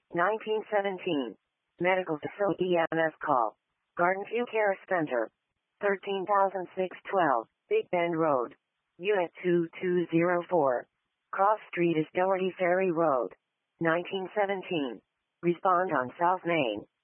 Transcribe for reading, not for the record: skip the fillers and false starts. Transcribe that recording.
1917. Medical Facility EMS call. Garden View Care Center. 13,612, Big Bend Road. Unit 2204. Cross Street is Doherty Ferry Road. 1917. Respond on South Main.